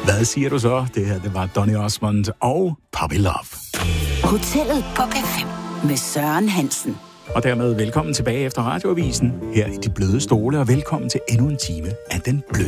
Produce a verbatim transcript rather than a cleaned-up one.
Hvad siger du så? Det her, det var Donny Osmond og Puppy Love. Hotellet på P fem med Søren Hansen. Og dermed velkommen tilbage efter radioavisen her i De Bløde Stole, og velkommen til endnu en time af Den Bløde